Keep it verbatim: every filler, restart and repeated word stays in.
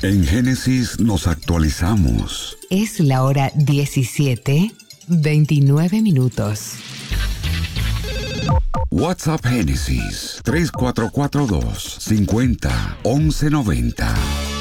En Génesis nos actualizamos. Es la hora diecisiete, veintinueve minutos. WhatsApp Génesis tres cuatro cuatro dos, cincuenta, once noventa.